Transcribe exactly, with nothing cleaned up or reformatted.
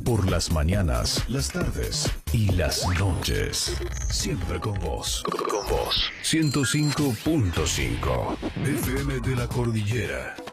Por las mañanas, las tardes y las noches. Siempre con vos. Con vos. ciento cinco punto cinco. F M de la Cordillera.